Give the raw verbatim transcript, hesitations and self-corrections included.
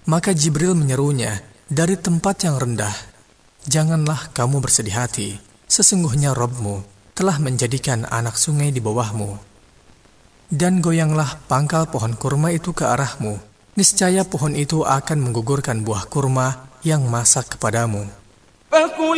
Maka Jibril menyerunya dari tempat yang rendah, "Janganlah kamu bersedih hati, sesungguhnya Rabb-mu telah menjadikan anak sungai di bawahmu. Dan goyanglah pangkal pohon kurma itu ke arahmu, niscaya pohon itu akan menggugurkan buah kurma yang masak kepadamu."